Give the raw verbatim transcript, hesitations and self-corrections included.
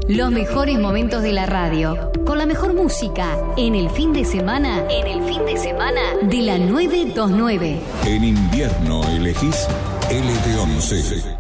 Los mejores momentos de la radio, con la mejor música, en el fin de semana, en el fin de semana de la nueve dos nueve. En invierno elegís L T once.